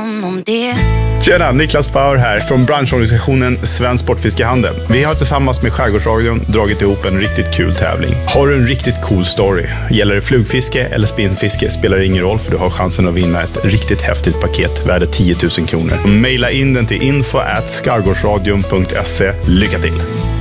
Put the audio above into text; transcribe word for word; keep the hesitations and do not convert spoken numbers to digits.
honom det. Tjena, Niklas Bauer här från branschorganisationen Svensk Sportfiskehandel. Vi har tillsammans med Skärgårdsradion dragit ihop en riktigt kul tävling. Har du en riktigt cool story? Gäller det flugfiske eller spinnfiske spelar det ingen roll, för du har chansen att vinna ett riktigt häftigt paket värde tio tusen kronor. Maila in den till info at skärgårdsradion punkt se. Lycka till!